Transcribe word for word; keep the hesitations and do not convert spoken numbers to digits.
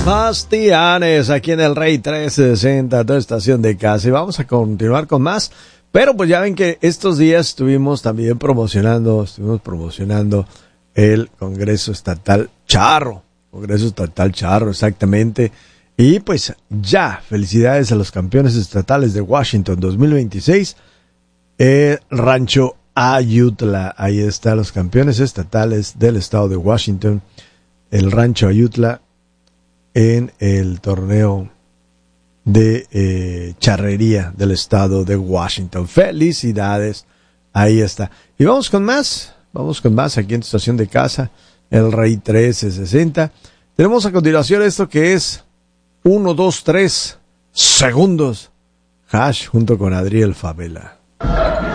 Bastianes, aquí en el Rey trescientos sesenta, tu estación de casa. Y vamos a continuar con más. Pero pues ya ven que estos días estuvimos también promocionando, estuvimos promocionando el Congreso Estatal Charro. Congreso Estatal Charro, exactamente. Y pues ya, felicidades a los campeones estatales de Washington dos mil veintiséis. El Rancho Ayutla, ahí están los campeones estatales del estado de Washington. El Rancho Ayutla en el torneo de eh, charrería del estado de Washington. Felicidades, ahí está. Y vamos con más, vamos con más aquí en tu estación de casa, el Rey trescientos sesenta. Tenemos a continuación esto que es uno, dos, tres segundos. Hash junto con Adriel Favela.